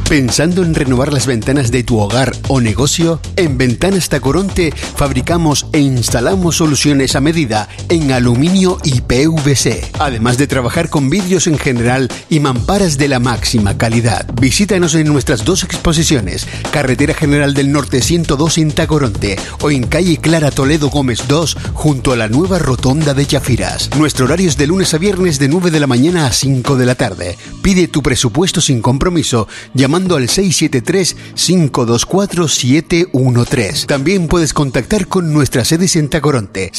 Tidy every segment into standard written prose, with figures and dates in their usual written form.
¿Pensando en renovar las ventanas de tu hogar o negocio? En Ventanas Tacoronte fabricamos e instalamos soluciones a medida en aluminio y PVC, además de trabajar con vidrios en general y mamparas de la máxima calidad. Visítanos en nuestras 2 exposiciones, Carretera General del Norte 102 en Tacoronte o en Calle Clara Toledo Gómez 2 junto a la nueva rotonda de Chafiras. Nuestro horario es de lunes a viernes de 9 de la mañana a 5 de la tarde. Pide tu presupuesto sin compromiso llamando al 673-524-713. También puedes contactar con nuestras sedes en Tacoronte,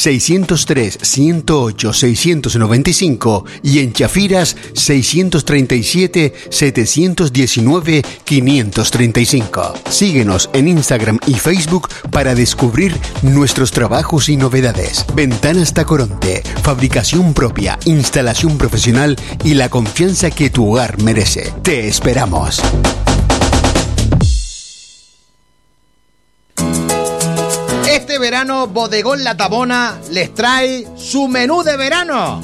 603-108-695 y en Chafiras, 637-719-535. Síguenos en Instagram y Facebook para descubrir nuestros trabajos y novedades. Ventanas Tacoronte, fabricación propia, instalación profesional y la confianza que tu hogar merece. Te esperamos. Este verano, Bodegón La Tabona les trae su menú de verano.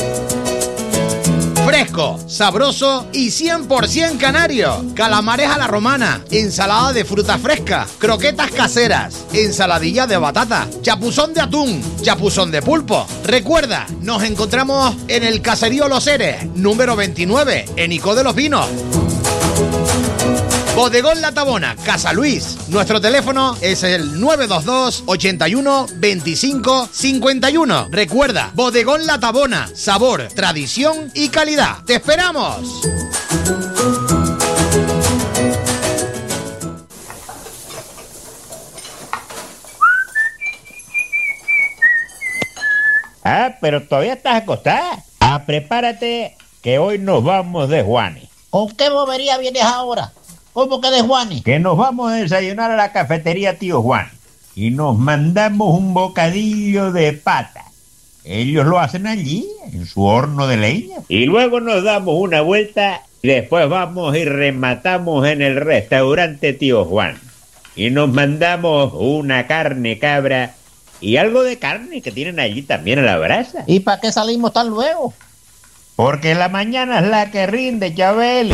Fresco, sabroso y 100% canario. Calamares a la romana, ensalada de fruta fresca, croquetas caseras, ensaladilla de batata, chapuzón de atún, chapuzón de pulpo. Recuerda, nos encontramos en el Caserío Los Heres, número 29, en Icó de los Vinos. Bodegón La Tabona, Casa Luis. Nuestro teléfono es el 922 81 25 51. Recuerda, Bodegón La Tabona, sabor, tradición y calidad. ¡Te esperamos! Ah, pero todavía estás acostada. Ah, prepárate que hoy nos vamos de Juani. ¿Con qué bobería vienes ahora? ¿Cómo que de Juani? Que nos vamos a desayunar a la cafetería Tío Juan y nos mandamos un bocadillo de pata. Ellos lo hacen allí, en su horno de leña. Y luego nos damos una vuelta y después vamos y rematamos en el restaurante Tío Juan. Y nos mandamos una carne cabra y algo de carne que tienen allí también a la brasa. ¿Y para qué salimos tan luego? Porque la mañana es la que rinde, Chabeli.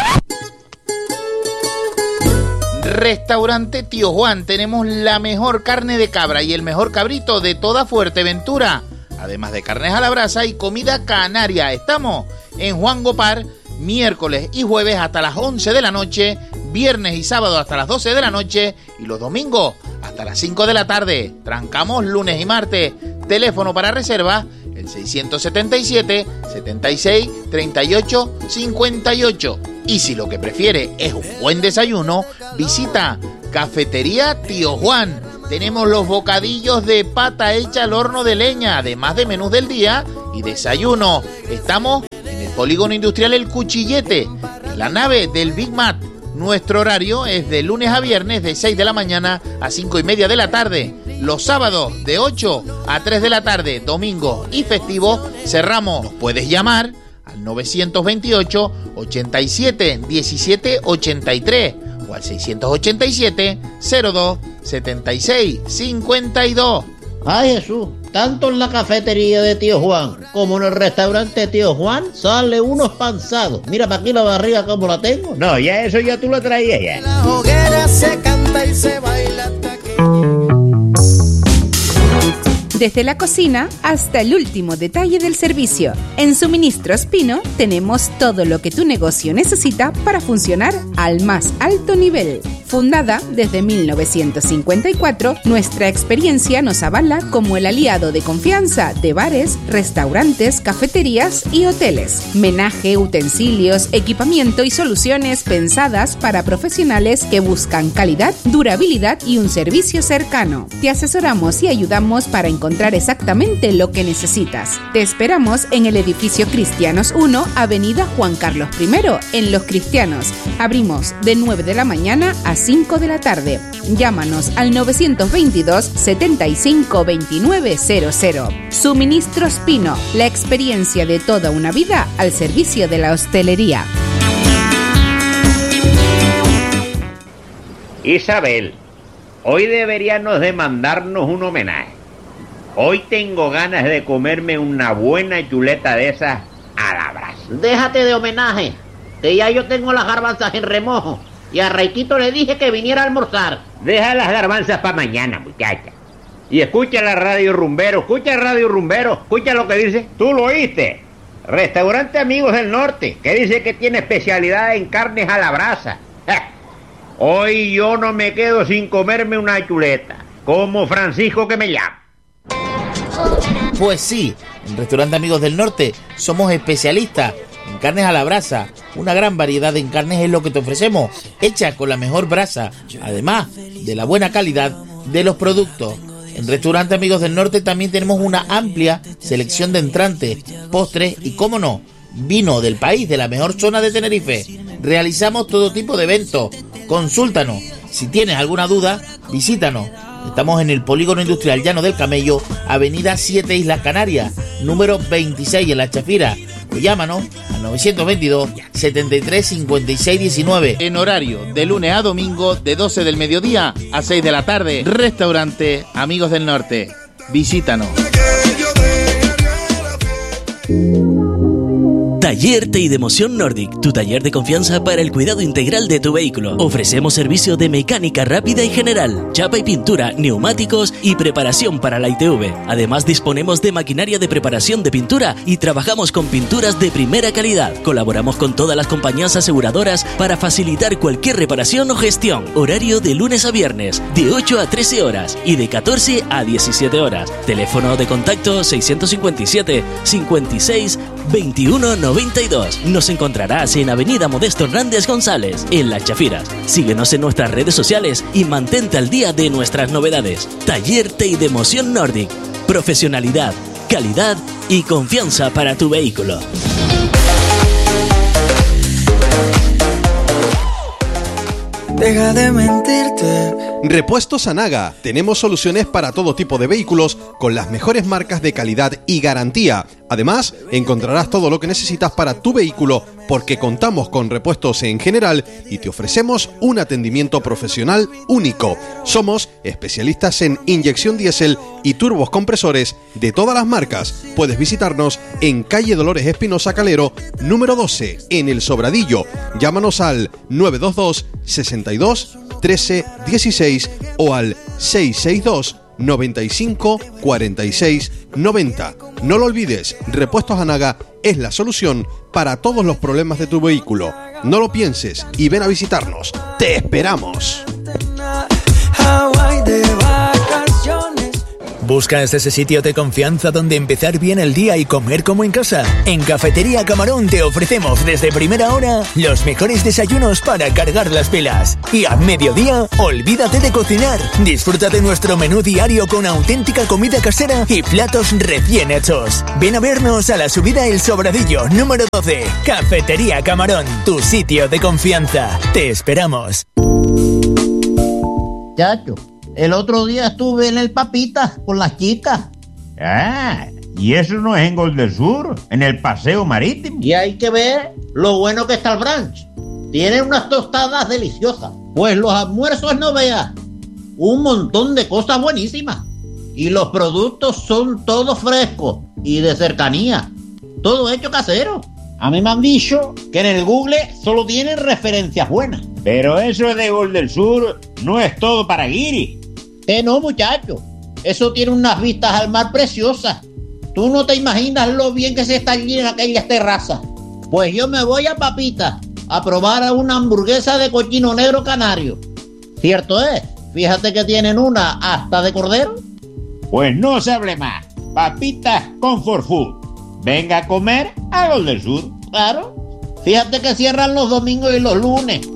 Restaurante Tío Juan, tenemos la mejor carne de cabra y el mejor cabrito de toda Fuerteventura, además de carnes a la brasa y comida canaria. Estamos en Juan Gopar, miércoles y jueves hasta las 11 de la noche, viernes y sábado hasta las 12 de la noche y los domingos hasta las 5 de la tarde. Trancamos lunes y martes. Teléfono para reserva el 677 76 38 58. Y si lo que prefiere es un buen desayuno, visita Cafetería Tío Juan. Tenemos los bocadillos de pata hecha al horno de leña, además de menús del día y desayuno. Estamos en el Polígono Industrial El Cuchillete, en la nave del Big Mat. Nuestro horario es de lunes a viernes de 6 de la mañana a 5 y media de la tarde. Los sábados de 8 a 3 de la tarde, domingo y festivo, cerramos. Nos puedes llamar al 928 87 17 83 o al 687 02 76 52. Ay, Jesús, tanto en la cafetería de Tío Juan como en el restaurante Tío Juan sale unos panzados. Mira para aquí la barriga como la tengo. No, ya eso ya tú lo traías ya. La hoguera se canta y se baila hasta que... Desde la cocina hasta el último detalle del servicio. En Suministros Pino tenemos todo lo que tu negocio necesita para funcionar al más alto nivel. Fundada desde 1954, nuestra experiencia nos avala como el aliado de confianza de bares, restaurantes, cafeterías y hoteles. Menaje, utensilios, equipamiento y soluciones pensadas para profesionales que buscan calidad, durabilidad y un servicio cercano. Te asesoramos y ayudamos para encontrar exactamente lo que necesitas. Te esperamos en el edificio Cristianos 1, Avenida Juan Carlos I, en Los Cristianos. Abrimos de 9 de la mañana a 5 de la tarde. Llámanos al 922 75 29 00. Suministros Pino, la experiencia de toda una vida al servicio de la hostelería. Isabel, hoy deberíamos de mandarnos un homenaje. Hoy tengo ganas de comerme una buena chuleta de esas a la brasa. Déjate de homenaje, que ya yo tengo las garbanzas en remojo Y a Raitito le dije que viniera a almorzar. Deja las garbanzas para mañana, muchacha. Y escucha la radio Rumbero, escucha lo que dice. ¿Tú lo oíste? Restaurante Amigos del Norte, que dice que tiene especialidad en carnes a la brasa. Hoy yo no me quedo sin comerme una chuleta, como Francisco que me llama. Pues sí, en Restaurante Amigos del Norte somos especialistas en carnes a la brasa. Una gran variedad en carnes es lo que te ofrecemos, hecha con la mejor brasa, además de la buena calidad de los productos. En Restaurante Amigos del Norte también tenemos una amplia selección de entrantes, postres y, cómo no, vino del país, de la mejor zona de Tenerife. Realizamos todo tipo de eventos. Consúltanos. Si tienes alguna duda, visítanos. Estamos en el Polígono Industrial Llano del Camello, Avenida 7 Islas Canarias, número 26 en La Chafira. O llámanos al 922 73 56 19. En horario de lunes a domingo, de 12 del mediodía a 6 de la tarde. Restaurante Amigos del Norte. Visítanos. Taller Tei de Moción Nordic, tu taller de confianza para el cuidado integral de tu vehículo. Ofrecemos servicio de mecánica rápida y general, chapa y pintura, neumáticos y preparación para la ITV. Además, disponemos de maquinaria de preparación de pintura y trabajamos con pinturas de primera calidad. Colaboramos con todas las compañías aseguradoras para facilitar cualquier reparación o gestión. Horario de lunes a viernes, de 8 a 13 horas y de 14 a 17 horas. Teléfono de contacto 657 56 21 92. Nos encontrarás en Avenida Modesto Hernández González, en Las Chafiras. Síguenos en nuestras redes sociales y mantente al día de nuestras novedades. Taller Tei de Moción Nordic. Profesionalidad, calidad y confianza para tu vehículo. Deja de mentirte. Repuestos Anaga. Tenemos soluciones para todo tipo de vehículos con las mejores marcas de calidad y garantía. Además, encontrarás todo lo que necesitas para tu vehículo porque contamos con repuestos en general y te ofrecemos un atendimiento profesional único. Somos especialistas en inyección diésel y turbos compresores de todas las marcas. Puedes visitarnos en calle Dolores Espinosa Calero, número 12, en El Sobradillo. Llámanos al 922 62 13 16 o al 662 95 46 90. No lo olvides, Repuestos Anaga es la solución para todos los problemas de tu vehículo. No lo pienses y ven a visitarnos. ¡Te esperamos! ¿Buscas ese sitio de confianza donde empezar bien el día y comer como en casa? En Cafetería Camarón te ofrecemos desde primera hora los mejores desayunos para cargar las pilas. Y a mediodía, olvídate de cocinar. Disfruta de nuestro menú diario con auténtica comida casera y platos recién hechos. Ven a vernos a la subida El Sobradillo, número 12. Cafetería Camarón, tu sitio de confianza. Te esperamos. Chacho, el otro día estuve en el Papitas con las chicas. Ah, y eso no es en Gol del Sur, en el Paseo Marítimo. Y hay que ver lo bueno que está el brunch. Tienen unas tostadas deliciosas. Pues los almuerzos no veas. Un montón de cosas buenísimas. Y los productos son todos frescos y de cercanía. Todo hecho casero. A mí me han dicho que en el Google solo tienen referencias buenas. Pero eso de Gol del Sur no es todo para guiri. No, muchacho. Eso tiene unas vistas al mar preciosas. Tú no te imaginas lo bien que se está allí en aquellas terrazas. Pues yo me voy a Papitas a probar una hamburguesa de cochino negro canario. ¿Cierto es? Fíjate que tienen una hasta de cordero. Pues no se hable más. Papitas Comfort Food. Venga a comer a Gol del Sur. Claro. Fíjate que cierran los domingos y los lunes.